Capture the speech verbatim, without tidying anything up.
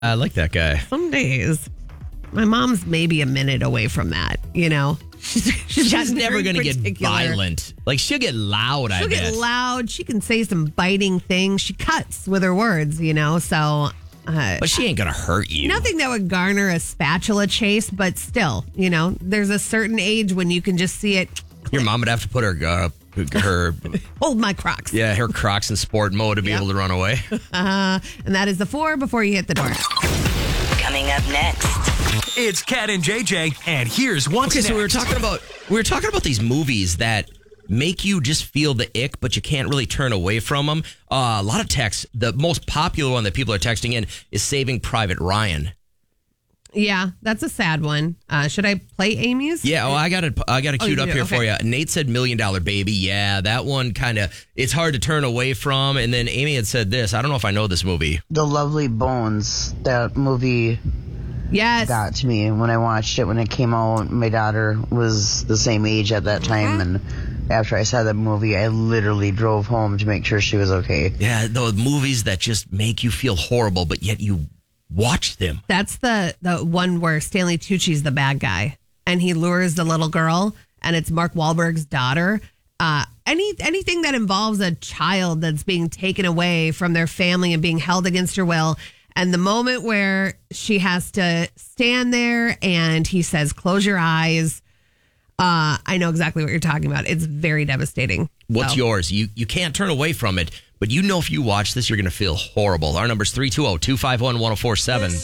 I like that guy. Some days. My mom's maybe a minute away from that, you know? She's, she's, She's never going to get particular. violent. Like, she'll get loud, She'll I bet. get loud. She can say some biting things. She cuts with her words, you know? So... Uh, But she ain't going to hurt you. Nothing that would garner a spatula chase, but still, you know, there's a certain age when you can just see it. Your mom would have to put her, uh, her Hold my Crocs. yeah, her Crocs in sport mode to be Yep. able to run away. Uh, and that is the four before you hit the door. Coming up next. It's Cat and J J, and here's what's Okay, next. so we were talking about we were talking about these movies that make you just feel the ick, but you can't really turn away from them. Uh, a lot of texts. The most popular one that people are texting in is Saving Private Ryan. Yeah, that's a sad one. Uh, should I play Amy's? Yeah, oh, I got it. I got it Oh, queued you up do? here Okay. for you. Nate said Million Dollar Baby. Yeah, that one kind of it's hard to turn away from. And then Amy had said this. I don't know if I know this movie. The Lovely Bones, that movie Yes. got to me when I watched it when it came out. My daughter was the same age at that time, Mm-hmm. and after I saw that movie, I literally drove home to make sure she was okay. Yeah, those movies that just make you feel horrible, but yet you watch them. That's the, the one where Stanley Tucci's the bad guy and he lures the little girl and it's Mark Wahlberg's daughter. Uh, any anything that involves a child that's being taken away from their family and being held against her will. And the moment where she has to stand there and he says, close your eyes. Uh, I know exactly what you're talking about. It's very devastating. What's So. yours? You you can't turn away from it, but you know if you watch this, you're going to feel horrible. Our number's three two zero, two five one, one zero four seven.